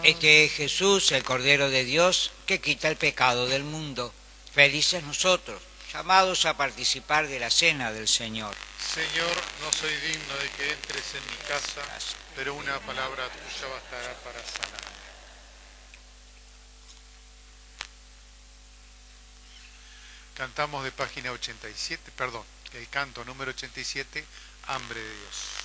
Este es Jesús, el Cordero de Dios, que quita el pecado del mundo. Felices nosotros, llamados a participar de la cena del Señor. Señor, no soy digno de que entres en mi casa, pero una palabra tuya bastará para sanar. Cantamos de página 87, perdón, el canto número 87, Hambre de Dios.